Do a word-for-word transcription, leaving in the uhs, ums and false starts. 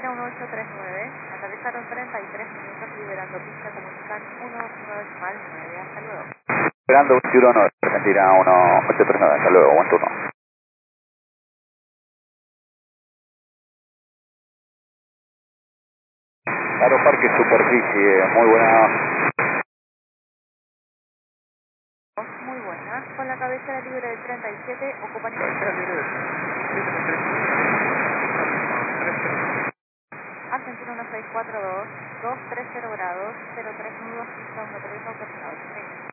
Argentina uno ocho tres nueve, aterrizaron treinta y tres minutos liberando pista, comunican uno nueve decimal nueve, hasta luego. Esperando veintiuno nueve, Argentina uno ocho tres nueve, hasta luego, buen turno. Aeroparque Superficie, muy buena. Muy buena, con la cabecera libre del treinta y siete, ocupan... Argentina uno seis cuatro dos, dos tres cero grados, cero tres nudos, pista uno tres autorizado.